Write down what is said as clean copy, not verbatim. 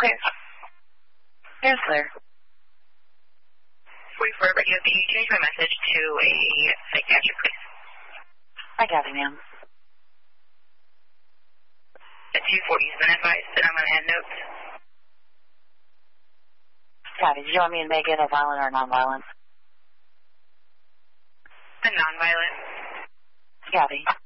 Clear. Yes, clear. 44 Radio, can you change my message to a psychiatric, please? I got it, ma'am. At 240's been advised that I'm going to add notes. Got it. Do you want me to make it a violent or non-violent? A non-violent. Got it.